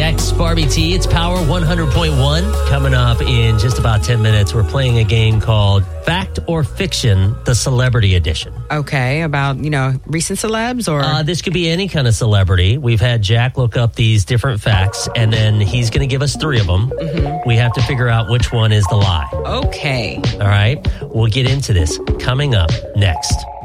Jax, Barbie T. It's Power 100.1. Coming up in just about 10 minutes, we're playing a game called Fact or Fiction, the Celebrity Edition. Okay, about, recent celebs or? This could be any kind of celebrity. We've had Jack look up these different facts, and then he's going to give us 3 of them. Mm-hmm. We have to figure out which one is the lie. Okay. All right. We'll get into this coming up next.